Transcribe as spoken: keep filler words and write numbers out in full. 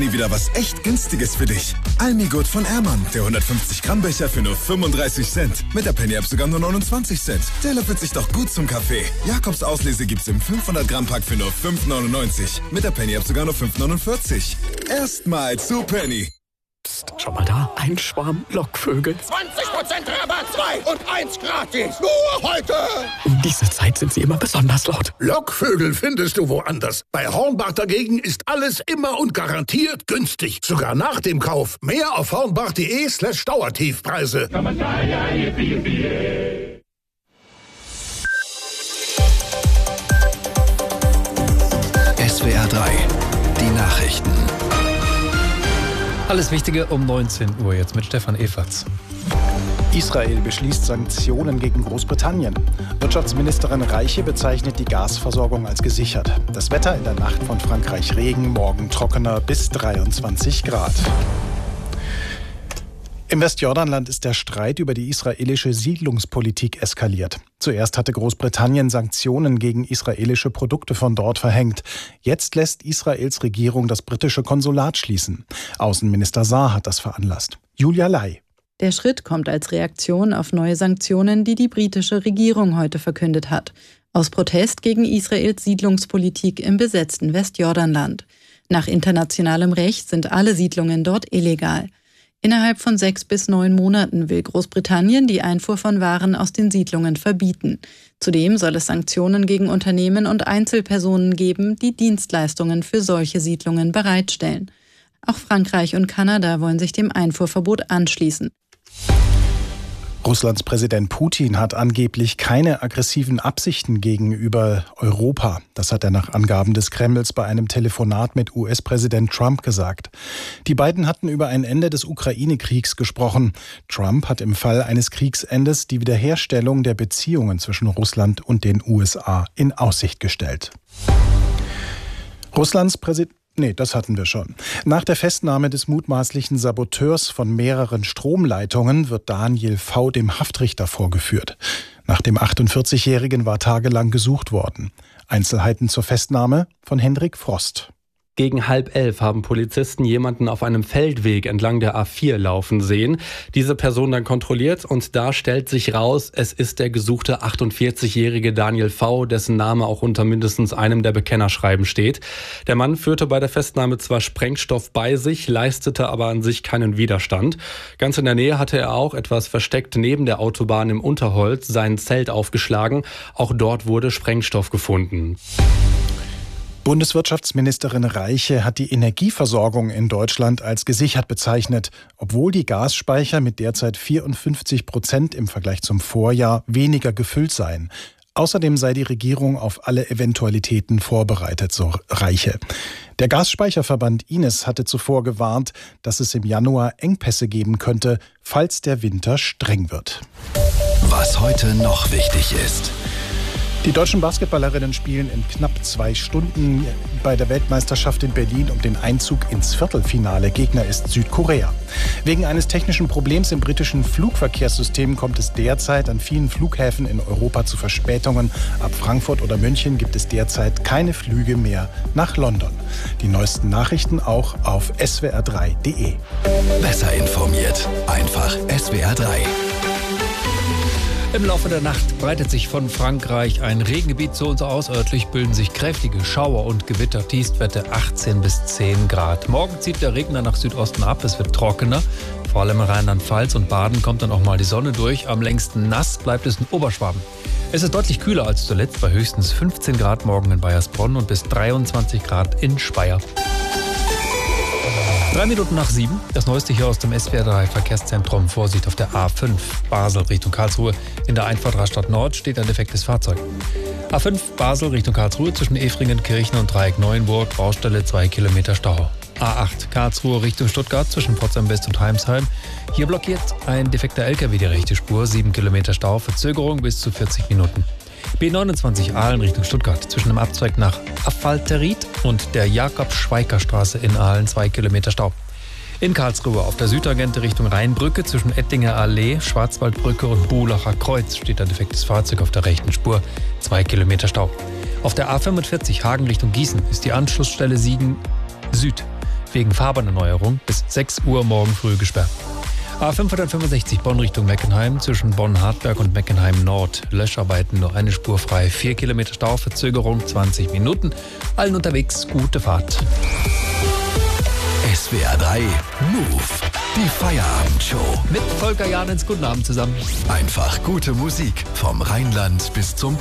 Wieder was echt Günstiges für dich. Almigut von Ehrmann, der hundertfünfzig Gramm Becher für nur fünfunddreißig Cent. Mit der Penny App sogar nur neunundzwanzig Cent. Der löffelt sich doch gut zum Kaffee. Jakobs Auslese gibt's im fünfhundert Gramm Pack für nur fünf neunundneunzig. Mit der Penny App sogar nur fünf neunundvierzig. Erstmal zu Penny. Psst, schau mal da, ein Schwarm Lockvögel. zwanzig Prozent Rabatt, zwei und eins gratis. Nur heute. Um diese Zeit sind sie immer besonders laut. Lockvögel findest du woanders. Bei Hornbach dagegen ist alles immer und garantiert günstig. Sogar nach dem Kauf. Mehr auf hornbach.de slash Dauertiefpreise. S W R drei, die Nachrichten. Alles Wichtige um neunzehn Uhr jetzt mit Stefan Everts. Israel beschließt Sanktionen gegen Großbritannien. Wirtschaftsministerin Reiche bezeichnet die Gasversorgung als gesichert. Das Wetter in der Nacht von Frankreich Regen, morgen trockener bis dreiundzwanzig Grad. Im Westjordanland ist der Streit über die israelische Siedlungspolitik eskaliert. Zuerst hatte Großbritannien Sanktionen gegen israelische Produkte von dort verhängt. Jetzt lässt Israels Regierung das britische Konsulat schließen. Außenminister Saar hat das veranlasst. Julia Lai. Der Schritt kommt als Reaktion auf neue Sanktionen, die die britische Regierung heute verkündet hat. Aus Protest gegen Israels Siedlungspolitik im besetzten Westjordanland. Nach internationalem Recht sind alle Siedlungen dort illegal. Innerhalb von sechs bis neun Monaten will Großbritannien die Einfuhr von Waren aus den Siedlungen verbieten. Zudem soll es Sanktionen gegen Unternehmen und Einzelpersonen geben, die Dienstleistungen für solche Siedlungen bereitstellen. Auch Frankreich und Kanada wollen sich dem Einfuhrverbot anschließen. Russlands Präsident Putin hat angeblich keine aggressiven Absichten gegenüber Europa. Das hat er nach Angaben des Kremls bei einem Telefonat mit U S-Präsident Trump gesagt. Die beiden hatten über ein Ende des Ukraine-Kriegs gesprochen. Trump hat im Fall eines Kriegsendes die Wiederherstellung der Beziehungen zwischen Russland und den U S A in Aussicht gestellt. Russlands Präsident Nee, das hatten wir schon. Nach der Festnahme des mutmaßlichen Saboteurs von mehreren Stromleitungen wird Daniel V. dem Haftrichter vorgeführt. Nach dem achtundvierzigjährigen war tagelang gesucht worden. Einzelheiten zur Festnahme von Hendrik Frost. Gegen halb elf haben Polizisten jemanden auf einem Feldweg entlang der A vier laufen sehen. Diese Person dann kontrolliert und da stellt sich raus, es ist der gesuchte achtundvierzigjährige Daniel V., dessen Name auch unter mindestens einem der Bekennerschreiben steht. Der Mann führte bei der Festnahme zwar Sprengstoff bei sich, leistete aber an sich keinen Widerstand. Ganz in der Nähe hatte er auch etwas versteckt neben der Autobahn im Unterholz sein Zelt aufgeschlagen. Auch dort wurde Sprengstoff gefunden. Bundeswirtschaftsministerin Reiche hat die Energieversorgung in Deutschland als gesichert bezeichnet, obwohl die Gasspeicher mit derzeit vierundfünfzig Prozent im Vergleich zum Vorjahr weniger gefüllt seien. Außerdem sei die Regierung auf alle Eventualitäten vorbereitet, so Reiche. Der Gasspeicherverband I N E S hatte zuvor gewarnt, dass es im Januar Engpässe geben könnte, falls der Winter streng wird. Was heute noch wichtig ist. Die deutschen Basketballerinnen spielen in knapp zwei Stunden bei der Weltmeisterschaft in Berlin um den Einzug ins Viertelfinale. Gegner ist Südkorea. Wegen eines technischen Problems im britischen Flugverkehrssystem kommt es derzeit an vielen Flughäfen in Europa zu Verspätungen. Ab Frankfurt oder München gibt es derzeit keine Flüge mehr nach London. Die neuesten Nachrichten auch auf S W R drei punkt de. Besser informiert, einfach S W R drei. Im Laufe der Nacht breitet sich von Frankreich ein Regengebiet zu uns aus. Örtlich bilden sich kräftige Schauer und Gewitter. Tiefstwerte achtzehn bis zehn Grad. Morgen zieht der Regen dann nach Südosten ab. Es wird trockener. Vor allem in Rheinland-Pfalz und Baden kommt dann auch mal die Sonne durch. Am längsten nass bleibt es in Oberschwaben. Es ist deutlich kühler als zuletzt, bei höchstens fünfzehn Grad morgen in Baiersbronn und bis dreiundzwanzig Grad in Speyer. Drei Minuten nach sieben, das Neueste hier aus dem S W R drei Verkehrszentrum. Vorsicht auf der A fünf Basel Richtung Karlsruhe. In der Einfahrt Rastatt Nord steht ein defektes Fahrzeug. A fünf Basel Richtung Karlsruhe zwischen Efringen, Kirchen und Dreieck Neuenburg. Baustelle zwei Kilometer Stau. A acht Karlsruhe Richtung Stuttgart zwischen Potsdam West und Heimsheim. Hier blockiert ein defekter L K W die rechte Spur. sieben Kilometer Stau, Verzögerung bis zu vierzig Minuten. B neunundzwanzig Aalen Richtung Stuttgart zwischen dem Abzweig nach Affalterit und der Jakob-Schweiker-Straße in Aalen zwei Kilometer Stau. In Karlsruhe auf der Südtangente Richtung Rheinbrücke zwischen Ettinger Allee, Schwarzwaldbrücke und Buhlacher Kreuz steht ein defektes Fahrzeug auf der rechten Spur, zwei Kilometer Stau. Auf der A fünfundvierzig Hagen Richtung Gießen ist die Anschlussstelle Siegen Süd wegen Fahrbahnerneuerung bis sechs Uhr morgen früh gesperrt. A fünfhundertfünfundsechzig Bonn Richtung Meckenheim zwischen Bonn-Hartberg und Meckenheim Nord. Löscharbeiten, nur eine Spur frei. Vier Kilometer Stau, Verzögerung zwanzig Minuten. Allen unterwegs gute Fahrt. S W R drei Move. Die Feierabendshow. Mit Volker Janens, guten Abend zusammen. Einfach gute Musik vom Rheinland bis zum